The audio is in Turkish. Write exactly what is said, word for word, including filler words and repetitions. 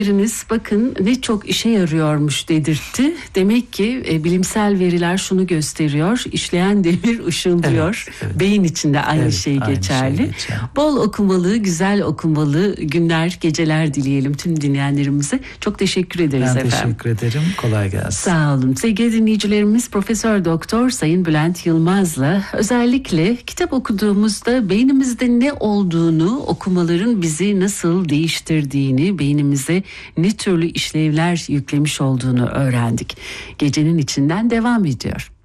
Biriniz bakın ne çok işe yarıyormuş dedirtti. Demek ki e, bilimsel veriler şunu gösteriyor. İşleyen demir ışıldıyor. Evet, evet. Beyin içinde aynı evet, şey aynı geçerli. Şey geçer. Bol okumalı, güzel okumalı günler, geceler dileyelim tüm dinleyenlerimize. Çok teşekkür ederiz ben efendim. Ben teşekkür ederim. Kolay gelsin. Sağ olun. Sevgili dinleyicilerimiz, Profesör Doktor Sayın Bülent Yılmaz'la özellikle kitap okuduğumuzda beynimizde ne olduğunu, okumaların bizi nasıl değiştirdiğini, beynimize ne türlü işlevler yüklemiş olduğunu öğrendik. Gecenin içinden devam ediyor.